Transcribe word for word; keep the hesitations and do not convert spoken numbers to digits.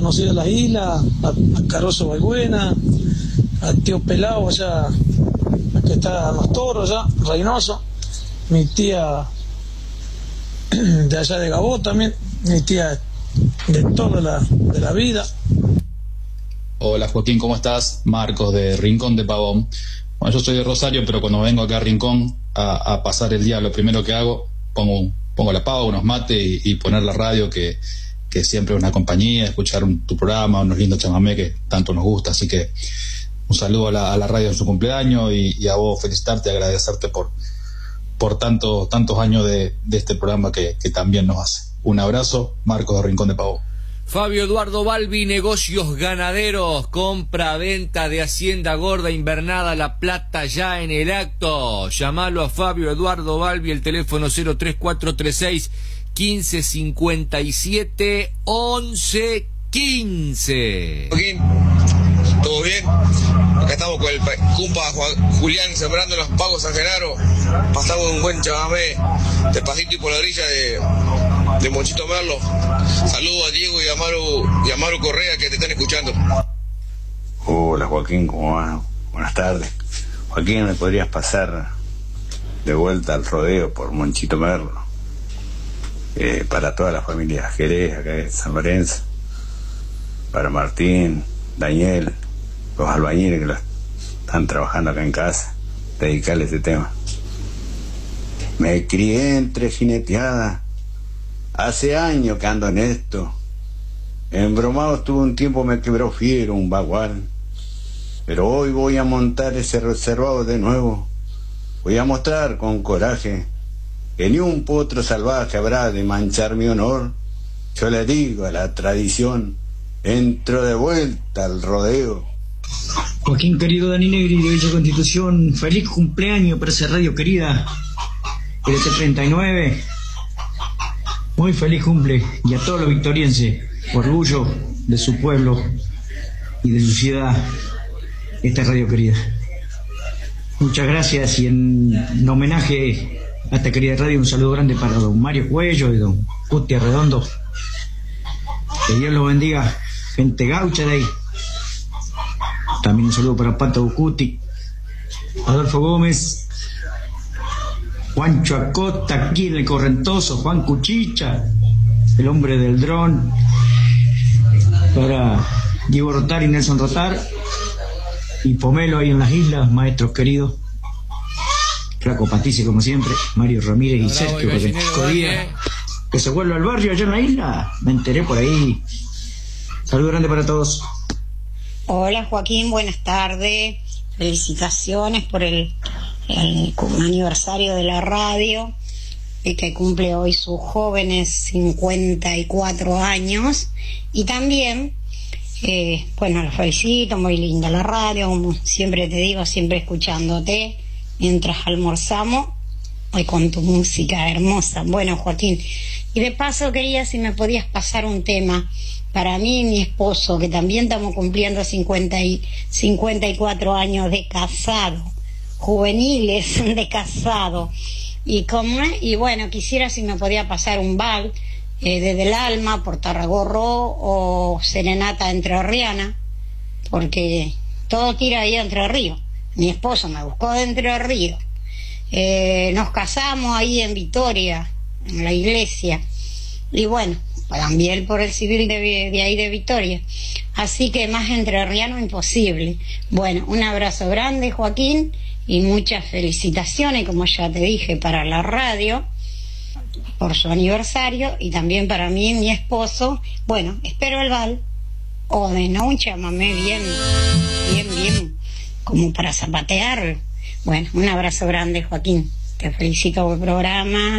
conocidos de la isla, a, a Caroso Balbuena, a Tío Pelao allá, que está en los Toros allá, Reynoso, mi tía de allá de Gabó también, mi tía de toda la, de la vida. Hola Joaquín, ¿cómo estás? Marcos de Rincón de Pavón. Bueno, yo soy de Rosario, pero cuando vengo acá a Rincón a, a pasar el día, lo primero que hago, pongo, pongo la pava, unos mates y, y poner la radio, que, que siempre es una compañía, escuchar un, tu programa, unos lindos chamamé que tanto nos gusta. Así que un saludo a la, a la radio en su cumpleaños y, y a vos felicitarte y agradecerte por, por tanto, tantos años de, de este programa que, que también nos hace. Un abrazo, Marcos de Rincón de Pavón. Fabio Eduardo Balbi, negocios ganaderos, compra-venta de Hacienda Gorda Invernada La Plata ya en el acto. Llamalo a Fabio Eduardo Balbi, el teléfono cero tres cuatro tres seis, quince cincuenta y siete, once quince. Joaquín, ¿todo bien? Acá estamos con el cumpa Juan, Julián sembrando los pagos San Genaro. Pasamos un buen chamamé de pasito y por la orilla de, de Monchito Merlo. Saludos a Diego y a Maru, y a Maru Correa que te están escuchando. Hola Joaquín, ¿cómo va? Buenas tardes. Joaquín, ¿me podrías pasar de vuelta al rodeo por Monchito Merlo? Eh, para toda la familia Jerez, acá de San Lorenzo. Para Martín, Daniel, los albañiles que los están trabajando acá en casa, dedicarle ese tema. Me crié entre jineteadas, hace años que ando en esto. Embromado estuve un tiempo, me quebró fiero un bagual, pero hoy voy a montar ese reservado de nuevo. Voy a mostrar con coraje que ni un potro salvaje habrá de manchar mi honor. Yo le digo a la tradición, entro de vuelta al rodeo. Joaquín querido, Dani Negri de Villa Constitución, feliz cumpleaños para esa radio querida, el T treinta y nueve, muy feliz cumple, y a todos los victorienses, orgullo de su pueblo y de su ciudad, esta radio querida. Muchas gracias, y en, en homenaje a esta querida radio, un saludo grande para don Mario Cuello y don Cuti Arredondo. Que Dios los bendiga, gente gaucha de ahí. También un saludo para Pato Bucuti, Adolfo Gómez, Juancho Acota, aquí en el Correntoso, Juan Cuchicha, el hombre del dron, para Diego Rotar y Nelson Rotar, y Pomelo ahí en las islas, maestros queridos, Flaco Patice como siempre, Mario Ramírez y Sergio Codía, que se vuelve al barrio allá en la isla, me enteré por ahí. Saludo grande para todos. Hola Joaquín, buenas tardes, felicitaciones por el, el aniversario de la radio, que cumple hoy sus jóvenes cincuenta y cuatro años, y también, eh, bueno, los felicito, muy linda la radio, como siempre te digo, siempre escuchándote mientras almorzamos, y con tu música hermosa. Bueno Joaquín, y de paso quería si me podías pasar un tema para mí y mi esposo, que también estamos cumpliendo cincuenta y cuatro años de casado, juveniles de casado, y como y bueno, quisiera si me podía pasar un bal eh, desde el alma por Tarragorro o Serenata Entrerriana, porque todo tira ahí a Entre Ríos. Mi esposo me buscó de Entre Ríos, eh, nos casamos ahí en Vitoria, en la iglesia, y bueno, también por el civil de, de ahí de Vitoria, así que más entrerriano imposible. Bueno, un abrazo grande Joaquín y muchas felicitaciones, como ya te dije, para la radio por su aniversario, y también para mí y mi esposo. Bueno, espero el bal o de no un chamamé bien bien bien como para zapatear. Bueno, un abrazo grande Joaquín, te felicito por el programa.